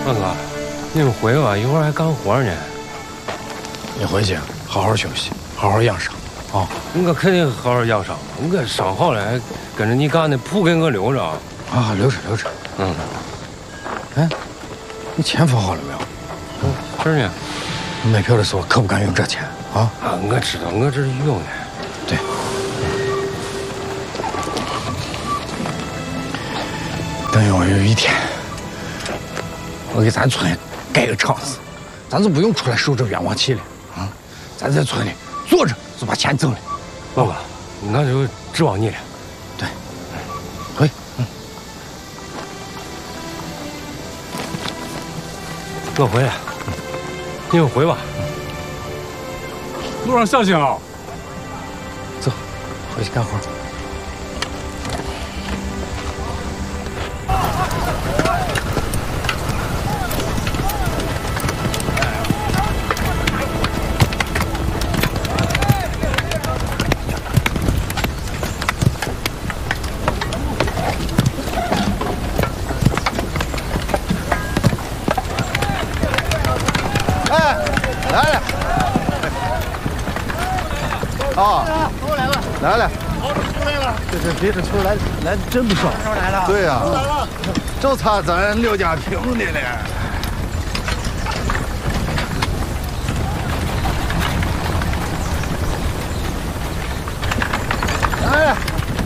大哥，你们回吧，一会儿还干活呢。 你回去好好休息，好好养伤啊！ 我肯定好好养伤，我伤好了还跟着你干的铺给我留着。 啊，留着。 嗯。 哎，你钱付好了没有？ 这儿呢。 买票的时候可不敢用这钱啊！ 啊，我知道，我这是用的。 对。等有一天，我给咱村盖个厂子，咱就不用出来受这冤枉气了啊！咱在村里坐着就把钱挣了。 爸爸，那就指望你了。 对，回。 我回来，你们回吧。 路上小心啊！ 走，回去干活。 来了， 这别的球来的真不少。 来了，对呀，就差咱刘家平的了。来，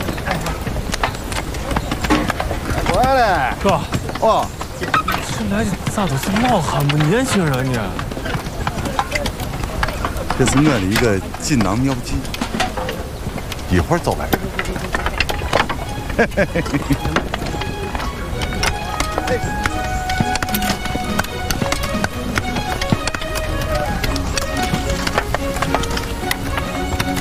过来， 哥。 哦， 这来的咋都是老汉不年轻人呢？ 这是我的一个锦囊妙计。一会儿走来。嘿嘿嘿嘿。